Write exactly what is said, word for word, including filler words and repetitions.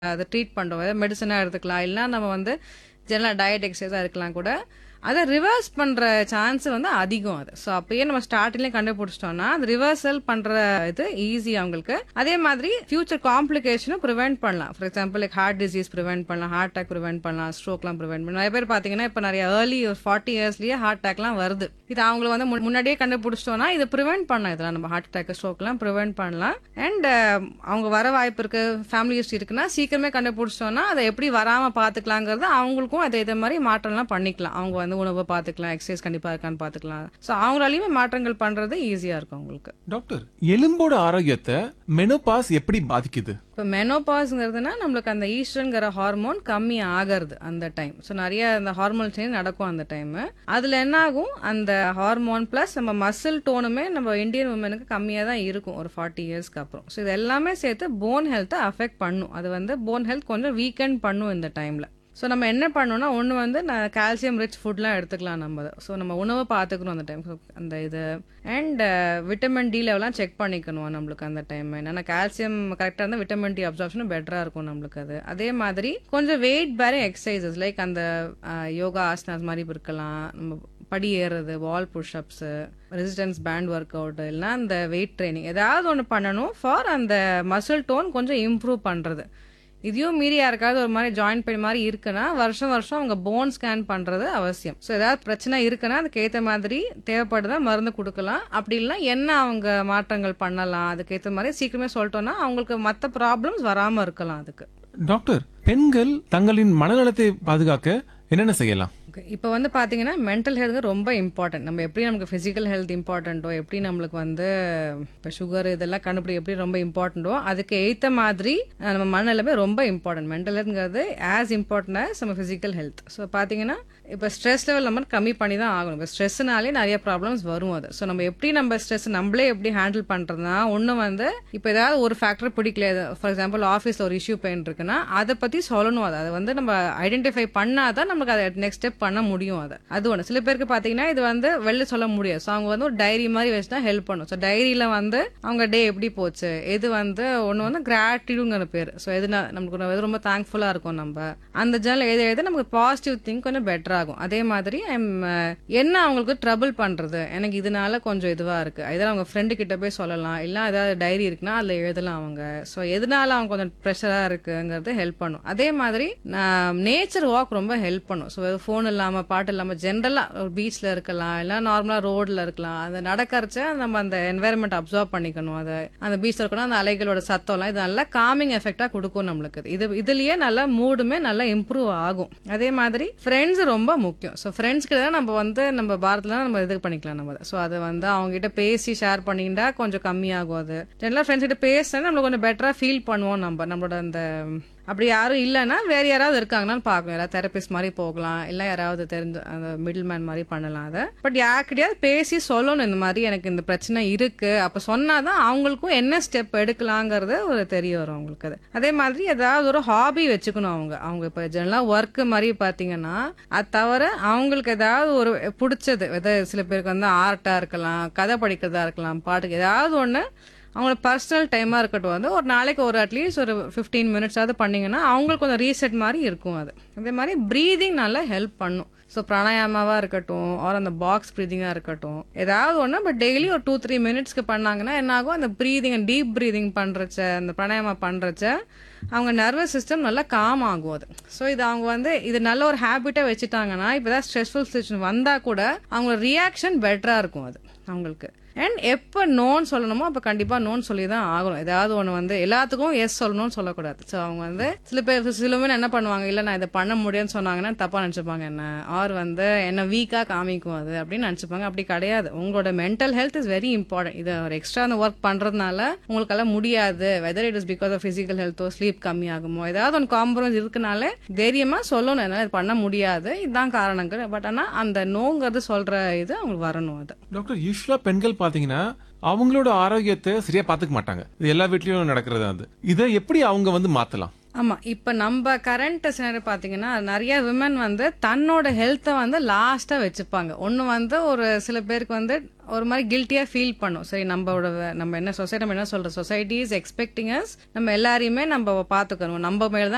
அதை ட்ரீட் பண்ணுறோம். ஏதாவது மெடிசனாக எடுத்துக்கலாம், இல்லைனா நம்ம வந்து ஜெனரலாக டயட் எக்ஸசைஸாக இருக்கலாம் கூட. அதை ரிவர்ஸ் பண்ணுற சான்ஸ் வந்து அதிகம் அது. ஸோ அப்பயே நம்ம ஸ்டார்டிங்லேயே கண்டுபிடிச்சிட்டோம்னா அது ரிவர்சல் பண்ணுற இது ஈஸி அவங்களுக்கு. அதே மாதிரி ஃபியூச்சர் காம்ப்ளிகேஷனும் ப்ரிவென்ட் பண்ணலாம். For example like heart disease prevent பண்ணலாம், ஹார்ட் அட்டாக் ப்ரிவென்ட் பண்ணலாம், ஸ்ட்ரோக்லாம் ப்ரிவென்ட் பண்ணலாம். நிறைய பேர் பார்த்தீங்கன்னா இப்போ நிறைய ஏர்லி ஒரு ஃபார்ட்டி இயர்ஸ்லேயே ஹார்ட் அட்டாக்லாம் வருது. இது அவங்களுக்கு வந்து முன்- முன்னாடியே கண்டுபிடிச்சிட்டோம்னா இது ப்ரிவென்ட் பண்ணலாம். இதெல்லாம் நம்ம ஹார்ட் அட்டாக் ஸ்ட்ரோக்லாம் ப்ரிவென்ட் பண்ணலாம். அண்ட் அவங்க வர வாய்ப்பு இருக்கு, ஃபேமிலி ஹிஸ்ட்ரி இருக்குன்னா சீக்கிரமே கண்டுபிடிச்சிட்டோம்னா அதை எப்படி வராமல் பார்த்துக்கலாங்கிறது அவங்களுக்கும் அதை இதே மாதிரி மாற்றம்லாம் பண்ணிக்கலாம். அவங்க வந்து உணவை பார்த்துக்கலாம், எக்ஸசைஸ் கண்டிப்பாக இருக்கான்னு பார்த்துக்கலாம். ஸோ அவங்களாலையுமே மாற்றங்கள் பண்ணுறது ஈஸியாக இருக்கும் அவங்களுக்கு. டாக்டர், எலும்போட ஆரோக்கியத்தை மெனோபாஸ் எப்படி பாதிக்குது? இப்போ மெனோபாஸ்ங்கிறதுனா நம்மளுக்கு அந்த ஈஸ்ட்ரன்கிற ஹார்மோன் கம்மி ஆகிறது அந்த டைம். ஸோ நிறைய அந்த ஹார்மோன் சேஞ்ச் நடக்கும் அந்த டைம். அதில் என்ன ஆகும், அந்த ஹார்மோன் ப்ளஸ் நம்ம மசில் டோனுமே நம்ம இந்தியன் உமனுக்கு கம்மியாக தான் இருக்கும் ஒரு ஃபார்ட்டி இயர்ஸ்க்கு அப்புறம். ஸோ இது எல்லாமே சேர்த்து போன் ஹெல்த்தை அஃபெக்ட் பண்ணும். அது வந்து போன் ஹெல்த் கொஞ்சம் வீக்கெண்ட் பண்ணும் இந்த டைமில். ஸோ நம்ம என்ன பண்ணோம்னா, ஒன்று வந்து நான் கால்சியம் ரிச் ஃபுட்லாம் எடுத்துக்கலாம் நம்ம. ஸோ நம்ம உணவை பார்த்துக்கணும் அந்த டைம். அந்த இது அண்ட் விட்டமின் டி லெவலாம் செக் பண்ணிக்கணும் நம்மளுக்கு அந்த டைம். என்னன்னா கால்சியம் கரெக்டாக இருந்தால் விட்டமின் டி அப்சார்ப்ஷனும் பெட்டராக இருக்கும் நம்மளுக்கு அது. அதே மாதிரி கொஞ்சம் வெயிட் பேரிங் எக்ஸசைசஸ் லைக் அந்த யோகா ஆசனாஸ் மாதிரி இருக்கலாம், நம்ம படி ஏறுறது, வால் push-ups, resistance pant work out, இல்லைனா அந்த வெயிட் ட்ரைனிங் ஏதாவது ஒன்று பண்ணணும் ஃபார் அந்த மசில் டோன் கொஞ்சம் இம்ப்ரூவ் பண்ணுறது. இதையும் மீறி யாருக்காவது ஒரு மாதிரி ஜாயிண்ட் பெயின் மாதிரி இருக்குன்னா வருஷம் வருஷம் அவங்க போன் ஸ்கேன் பண்றது அவசியம். ஸோ ஏதாவது பிரச்சனை இருக்குன்னா அதுக்கு ஏற்ற மாதிரி தேவைப்படுதா மருந்து கொடுக்கலாம். அப்படி இல்லைன்னா என்ன அவங்க மாற்றங்கள் பண்ணலாம், அதுக்கு ஏற்ற மாதிரி சீக்கிரமே சொல்லிட்டோம்னா அவங்களுக்கு மற்ற ப்ராப்ளம்ஸ் வராம இருக்கலாம். அதுக்கு டாக்டர், பெண்கள் தங்களின் மனநலத்தை பாதுகாக்க என்னென்ன செய்யலாம்? இப்போ வந்து பார்த்தீங்கன்னா மென்டல் ஹெல்த் ரொம்ப இம்பார்ட்டன்ட். நம்ம எப்படி நமக்கு ஃபிசிக்கல் ஹெல்த் இம்பார்ட்டண்ட்டோ, எப்படி நம்மளுக்கு வந்து இப்போ சுகர் இதெல்லாம் கண்டுபிடி எப்படி ரொம்ப இம்பார்ட்டண்ட்டோ அதுக்கு ஏற்ற மாதிரி அஹ், நம்ம மனநிலைமை ரொம்ப important. Mental ஹெல்த்ங்கிறது as important as நம்ம ஃபிசிக்கல் ஹெல்த். ஸோ பார்த்தீங்கன்னா இப்போ ஸ்ட்ரெஸ் லெவல் நம்ம கம்மி பண்ணி தான் ஆகணும். இப்போ ஸ்ட்ரெஸ்னாலே நிறைய ப்ராப்ளம்ஸ் வரும் அது. ஸோ நம்ம எப்படி நம்ம ஸ்ட்ரெஸ் நம்மளே எப்படி ஹேண்டில் பண்ணுறதுனா, ஒன்று வந்து இப்போ ஏதாவது ஒரு ஃபேக்டர் பிடிக்கல, ஃபார் எக்ஸாம்பிள் ஆஃபீஸில் ஒரு இஷ்யூ பெயின் இருக்குன்னா அதை பற்றி சொல்லணும். அது அதை வந்து நம்ம ஐடென்டிஃபை பண்ணாதான் நமக்கு அதை நெக்ஸ்ட் ஸ்டெப் பண்ண முடியும். அதை அது ஒன்று. சில பேருக்கு பார்த்தீங்கன்னா இது வந்து வெளில சொல்ல முடியாது. ஸோ அவங்க வந்து ஒரு டைரி மாதிரி வச்சு தான் ஹெல்ப் பண்ணும். ஸோ டைரியில் வந்து அவங்க டே எப்படி போச்சு, எது வந்து ஒன்று வந்து கிராட்டிடியூட்ங்கிற பேர். ஸோ எது நமக்கு எது ரொம்ப தேங்க்ஃபுல்லாக இருக்கும் நம்ம அந்த ஜேர்னல் எழுத எழுத நமக்கு பாசிட்டிவ் திங்க் கொஞ்சம் பெட்டர் ஆகும். அதே மாதிரி I'm, அஹ், என்ன அவங்களுக்கு ட்ரபிள் பண்ணுறது, எனக்கு இதனால கொஞ்சம் இதுவாக இருக்குது, இதெல்லாம் அவங்க ஃப்ரெண்டு கிட்ட போய் சொல்லலாம், இல்லை ஏதாவது டைரி இருக்குன்னா அதில் எழுதலாம் அவங்க. ஸோ எதனால அவங்க கொஞ்சம் ப்ரெஷராக இருக்குங்கிறது ஹெல்ப் பண்ணும். அதே மாதிரி நேச்சர் வாக் ரொம்ப ஹெல்ப் பண்ணும். ஸோ ஃபோன் இல்லாமல் பாட்டு இல்லாமல் ஜென்ரலாக ஒரு பீச்சில் இருக்கலாம், இல்லை நார்மலாக ரோடில் இருக்கலாம். அது நடக்கிறச்ச நம்ம அந்த என்வாயர்மெண்ட் அப்சர்வ் பண்ணிக்கணும். அதை அந்த பீச்சில் இருக்கணும், அந்த அலைகளோட சத்தம்லாம் இது நல்லா காமிங் எஃபெக்டாக கொடுக்கும் நம்மளுக்கு. இது இதுலயே நல்லா மூடுமே நல்லா இம்ப்ரூவ் ஆகும். அதே மாதிரி ஃப்ரெண்ட்ஸ் ரொம்ப முக்கியம். ஸோ ஃப்ரெண்ட்ஸ் கிட்ட தான் நம்ம வந்து நம்ம பாரத்தில் நம்ம இது பண்ணிக்கலாம் நம்ம. ஸோ அதை வந்து அவங்க கிட்ட பேசி ஷேர் பண்ணிட்டா கொஞ்சம் கம்மியாகும். அது ஜென்ரலாக ஃப்ரெண்ட்ஸ் கிட்ட பேசினா நம்மளுக்கு கொஞ்சம் பெட்டராக ஃபீல் பண்ணுவோம் நம்ம. நம்மளோட அந்த அப்படி யாரும் இல்லைன்னா வேற யாராவது இருக்காங்கன்னு பார்க்கணும். யாராவது தெரபிஸ்ட் மாதிரி போகலாம், இல்லை யாராவது தெரிஞ்ச அந்த மிடில் மேன் மாதிரி பண்ணலாம் அதை. பட் யாருக்கிட்டையாவது பேசி சொல்லணும், இந்த மாதிரி எனக்கு இந்த பிரச்சனை இருக்கு. அப்போ சொன்னாதான் அவங்களுக்கும் என்ன ஸ்டெப் எடுக்கலாங்கிறது ஒரு தெரிய வரும் அவங்களுக்கு. அது அதே மாதிரி ஏதாவது ஒரு ஹாபி வச்சுக்கணும் அவங்க. அவங்க இப்போ ஜெனரலாக ஒர்க்கு மாதிரி பார்த்தீங்கன்னா அது தவிர அவங்களுக்கு ஏதாவது ஒரு பிடிச்சது, ஏதாவது சில பேருக்கு வந்து ஆர்ட்டா இருக்கலாம், கதை படிக்கிறதா இருக்கலாம், பாட்டுக்கு ஏதாவது ஒன்று அவங்களோட பர்சனல் டைமாக இருக்கட்டும். வந்து ஒரு நாளைக்கு ஒரு அட்லீஸ்ட் ஒரு ஃபிஃப்டீன் மினிட்ஸாவது பண்ணிங்கன்னா அவங்களுக்கு கொஞ்சம் ரீசெட் மாதிரி இருக்கும் அது. அதே மாதிரி ப்ரீதிங் நல்லா ஹெல்ப் பண்ணும். ஸோ பிராணாயாமாவாக இருக்கட்டும், ஆர் அந்த பாக்ஸ் ப்ரீதிங்காக இருக்கட்டும், ஏதாவது ஒன்று பட் டெய்லி ஒரு டூ த்ரீ மினிட்ஸ்க்கு பண்ணாங்கன்னா என்ன ஆகும், அந்த ப்ரீதிங் டீப் ப்ரீதிங் பண்ணுறச்ச, அந்த பிராணாயாமா பண்ணுறச்ச அவங்க நர்வஸ் சிஸ்டம் நல்லா காம் ஆகும் அது. ஸோ இது அவங்க வந்து இது நல்ல ஒரு ஹேபிட்டாக வச்சுட்டாங்கன்னா இப்போ ஏதாவது ஸ்ட்ரெஸ்ஃபுல் சுச்சுவேஷன் வந்தால் கூட அவங்களோட ரியாக்ஷன் பெட்டராக இருக்கும் அது அவங்களுக்கு. அண்ட் எப்போ நோன்னு சொல்லணுமோ அப்போ கண்டிப்பாக நோன்னு சொல்லி தான் ஆகணும். ஏதாவது ஒன்று வந்து எல்லாத்துக்கும் எஸ் சொல்லணும்னு சொல்லக்கூடாது. ஸோ அவங்க வந்து சில பேர் சில பேர் என்ன பண்ணுவாங்க, இல்லை நான் இதை பண்ண முடியும்னு சொன்னாங்கன்னா தப்பாக நினச்சிப்பாங்க என்ன, ஆர் வந்து என்ன வீக்காக காமிக்கும் அது அப்படின்னு நினச்சிப்பாங்க. அப்படி கிடையாது. உங்களோட mental health is very important. இதை ஒரு எக்ஸ்ட்ரா அந்த ஒர்க் பண்ணுறதுனால உங்களுக்கெல்லாம் முடியாது, whether it is because of physical ஹெல்த்தோ sleep கம்மியாகுமோ ஏதாவது ஒன்று காம்ப்ரமைஸ் இருக்குனாலே தைரியமாக சொல்லணும், என்னால் இது பண்ண முடியாது, இதுதான் காரணங்கள். பட் ஆனால் அந்த நோங்கிறது சொல்கிற இது அவங்களுக்கு வரணும். அது டாக்டர், யூஸ்வலா பெண்கள் பாத்தீங்கன்னா அவங்களோட ஆரோக்கியத்தை சரியா பாத்துக்க மாட்டாங்க. இது எல்லா வீட்லயும் நடக்கிறது. அது இதை எப்படி அவங்க வந்து மாத்தலாம்? ஆமா, இப்ப நம்ம கரண்ட் சினாரியோ பாத்தீங்கன்னா நிறைய விமன் வந்து தன்னோட ஹெல்த்தை வந்து லாஸ்டா வச்சுப்பாங்க. ஒண்ணு வந்து ஒரு சில பேருக்கு வந்து ஒரு மாதிரி கில்ட்டியா ஃபீல் பண்ணும். சரி நம்மளோட நம்ம என்ன சொசைட்டி நம்ம என்ன சொல்ற சொசைட்டி இஸ் எக்ஸ்பெக்டிங் அஸ் நம்ம எல்லாரையுமே நம்ம பாத்துக்கணும், நம்ம மேல